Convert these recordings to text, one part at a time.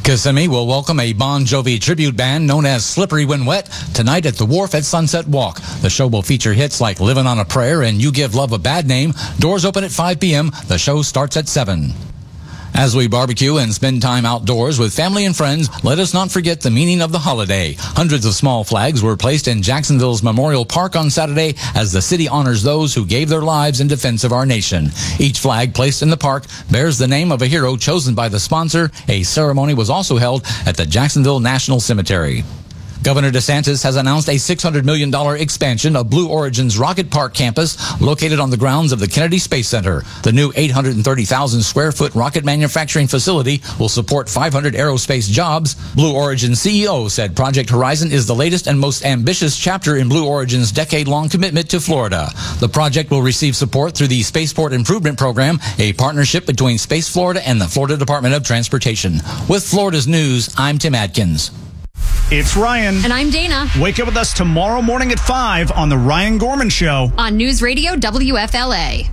Kissimmee will welcome a Bon Jovi tribute band known as Slippery When Wet tonight at the Wharf at Sunset Walk. The show will feature hits like Living on a Prayer and You Give Love a Bad Name. Doors open at 5 p.m. The show starts at 7. As we barbecue and spend time outdoors with family and friends, let us not forget the meaning of the holiday. Hundreds of small flags were placed in Jacksonville's Memorial Park on Saturday as the city honors those who gave their lives in defense of our nation. Each flag placed in the park bears the name of a hero chosen by the sponsor. A ceremony was also held at the Jacksonville National Cemetery. Governor DeSantis has announced a $600 million expansion of Blue Origin's Rocket Park campus located on the grounds of the Kennedy Space Center. The new 830,000 square foot rocket manufacturing facility will support 500 aerospace jobs. Blue Origin CEO said Project Horizon is the latest and most ambitious chapter in Blue Origin's decade-long commitment to Florida. The project will receive support through the Spaceport Improvement Program, a partnership between Space Florida and the Florida Department of Transportation. With Florida's news, I'm Tim Atkins. It's Ryan. And I'm Dana. Wake up with us tomorrow morning at 5 on The Ryan Gorman Show. On News Radio WFLA.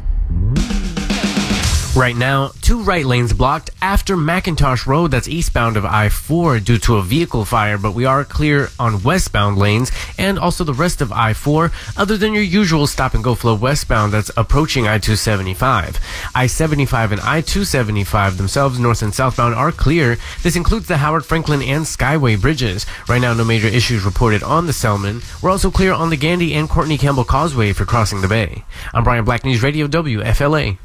Right now, 2 right lanes blocked after McIntosh Road, that's eastbound of I-4 due to a vehicle fire, but we are clear on westbound lanes and also the rest of I-4, other than your usual stop-and-go flow westbound that's approaching I-275. I-75 and I-275 themselves, north and southbound, are clear. This includes the Howard Franklin and Skyway bridges. Right now, no major issues reported on the Selman. We're also clear on the Gandy and Courtney Campbell Causeway for crossing the bay. I'm Brian Black, News Radio WFLA.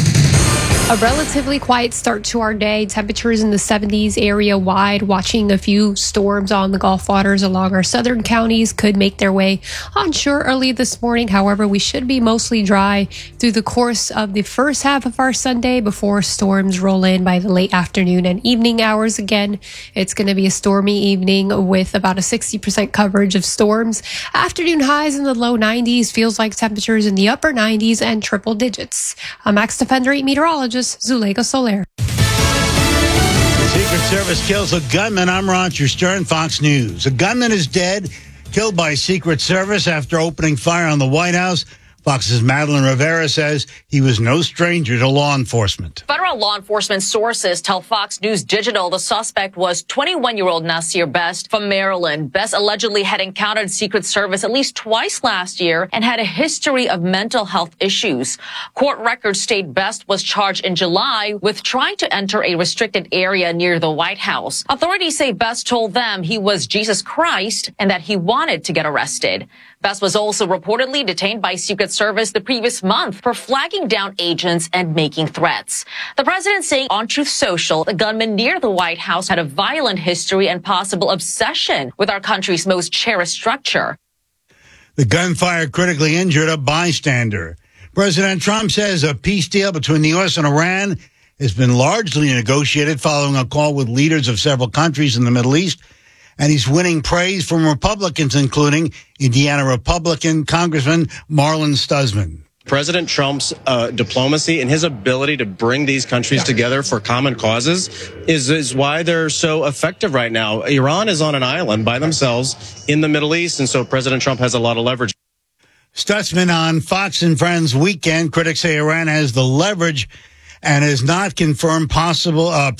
A relatively quiet start to our day. Temperatures in the 70s area wide. Watching a few storms on the Gulf waters along our southern counties could make their way onshore early this morning. However, we should be mostly dry through the course of the first half of our Sunday before storms roll in by the late afternoon and evening hours. Again, it's going to be a stormy evening with about a 60% coverage of storms. Afternoon highs in the low 90s. Feels like temperatures in the upper 90s and triple digits. I'm Max Defender 8 meteorologist Zulega Soler. The Secret Service kills a gunman. I'm Roger Stern, Fox News. A gunman is dead, killed by Secret Service after opening fire on the White House. Fox's Madeline Rivera says he was no stranger to law enforcement. Federal law enforcement sources tell Fox News Digital the suspect was 21-year-old Nasir Best from Maryland. Best allegedly had encountered Secret Service at least twice last year and had a history of mental health issues. Court records state Best was charged in July with trying to enter a restricted area near the White House. Authorities say Best told them he was Jesus Christ and that he wanted to get arrested. Best was also reportedly detained by Secret Service the previous month for flagging down agents and making threats. The president saying on Truth Social, the gunman near the White House had a violent history and possible obsession with our country's most cherished structure. The gunfire critically injured a bystander. President Trump says a peace deal between the U.S. and Iran has been largely negotiated following a call with leaders of several countries in the Middle East. And he's winning praise from Republicans, including Indiana Republican Congressman Marlin Stutzman. President Trump's diplomacy and his ability to bring these countries together for common causes is why they're so effective right now. Iran is on an island by themselves in the Middle East, and so President Trump has a lot of leverage. Stutzman on Fox and Friends Weekend. Critics say Iran has the leverage and has not confirmed possible